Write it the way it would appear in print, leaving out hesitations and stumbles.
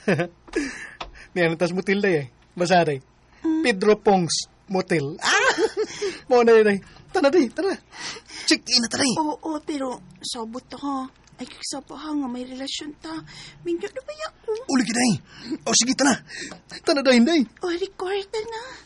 Niyan, tas motel day Basa day. Pedro Pong's Motel. Mo na day. Tara day, tara. Check in na tara. Oo, pero sabot ta ha. Ay, kagsapa ha nga may relasyon ta. Mingyo na ba ako? Uli ka day. O sige, tara. Tara day, day. O, record na.